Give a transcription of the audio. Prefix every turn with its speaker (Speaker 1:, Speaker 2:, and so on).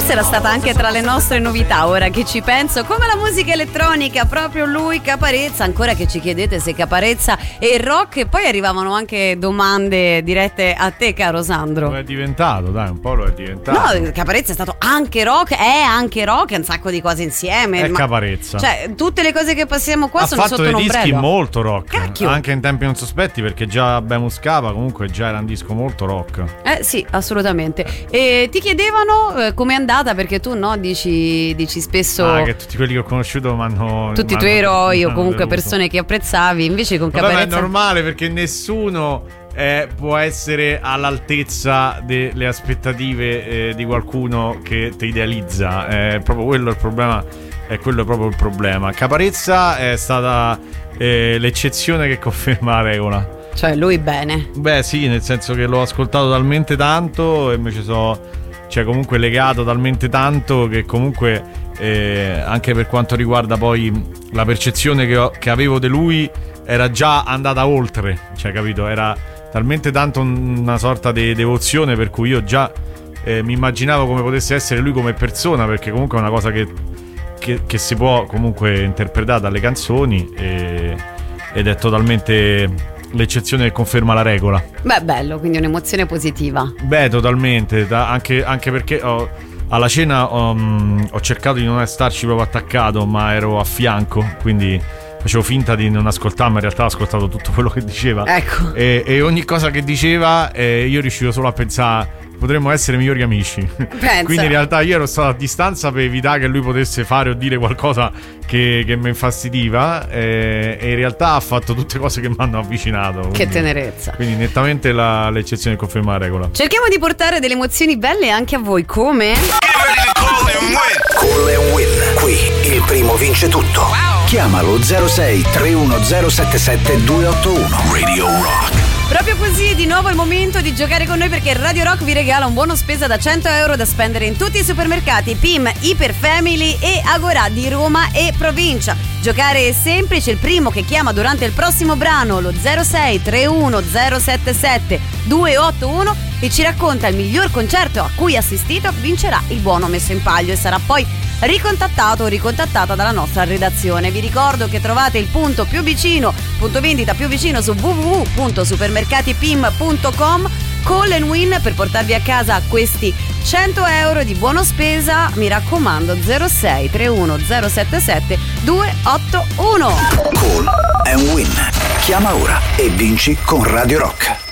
Speaker 1: Questa era stata anche tra le nostre novità, ora che ci penso, come la musica elettronica, proprio lui, Caparezza, ancora che ci chiedete se Caparezza e il rock, e poi arrivavano anche domande dirette a te, caro Sandro.
Speaker 2: Lo è diventato, dai, un po' lo è diventato.
Speaker 1: No, Caparezza è stato anche rock, è anche rock, è un sacco di cose insieme.
Speaker 2: È Caparezza.
Speaker 1: Cioè, tutte le cose che passiamo qua sono sotto un
Speaker 2: ombrello. Ha fatto dei dischi molto rock.
Speaker 1: Cacchio.
Speaker 2: Anche in tempi non sospetti, perché già Bemus Cava comunque già era un disco molto rock.
Speaker 1: Sì, assolutamente. E ti chiedevano com'è andata, perché tu no dici spesso
Speaker 2: che tutti quelli che ho conosciuto
Speaker 1: tutti i tuoi eroi o comunque persone che apprezzavi, invece con Caparezza
Speaker 2: è normale, perché nessuno può essere all'altezza delle aspettative di qualcuno che ti idealizza. È proprio quello il problema. È quello proprio il problema. Caparezza è stata l'eccezione che conferma la regola.
Speaker 1: Cioè lui bene.
Speaker 2: Beh sì, nel senso che l'ho ascoltato talmente tanto e mi ci cioè comunque legato talmente tanto che comunque anche per quanto riguarda poi la percezione che avevo di lui era già andata oltre. Cioè, capito? Era talmente tanto una sorta di devozione, per cui io già mi immaginavo come potesse essere lui come persona, perché comunque è una cosa che si può comunque interpretare dalle canzoni ed è totalmente l'eccezione che conferma la regola.
Speaker 1: Beh, bello, quindi un'emozione positiva.
Speaker 2: Beh, totalmente, anche perché alla cena ho cercato di non starci proprio attaccato, ma ero a fianco, quindi facevo finta di non ascoltarmi, in realtà ho ascoltato tutto quello che diceva.
Speaker 1: Ecco.
Speaker 2: E ogni cosa che diceva io riuscivo solo a pensare: potremmo essere migliori amici.
Speaker 1: Pensa.
Speaker 2: Quindi in realtà io ero stato a distanza per evitare che lui potesse fare o dire qualcosa che mi infastidiva, e in realtà ha fatto tutte cose che mi hanno avvicinato.
Speaker 1: Che tenerezza.
Speaker 2: Quindi nettamente l'eccezione conferma la regola.
Speaker 1: Cerchiamo di portare delle emozioni belle anche a voi, come
Speaker 3: Call and Win. Qui il primo vince tutto. Chiamalo 06 31077 281. Radio Rock.
Speaker 1: Proprio così, di nuovo è il momento di giocare con noi, perché Radio Rock vi regala un buono spesa da 100 euro da spendere in tutti i supermercati PIM, Iperfamily e Agorà di Roma e provincia. Giocare è semplice, il primo che chiama durante il prossimo brano lo 06 31077 281 e ci racconta il miglior concerto a cui ha assistito vincerà il buono messo in palio e sarà poi ricontattato o ricontattata dalla nostra redazione. Vi ricordo che trovate il punto vendita più vicino su www.supermercatipim.com. Call and Win per portarvi a casa questi 100 euro di buono spesa. Mi raccomando, 06 31077 281.
Speaker 3: Call and Win. Chiama ora e vinci con Radio Rock.